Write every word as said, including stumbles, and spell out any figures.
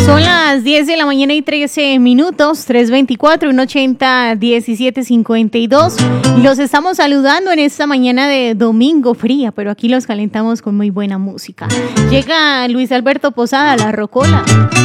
Son las diez de la mañana y trece minutos, tres veinticuatro, uno ochenta, diecisiete cincuenta y dos. Y los estamos saludando en esta mañana de domingo fría, pero aquí los calentamos con muy buena música. Llega Luis Alberto Posada, La Rocola.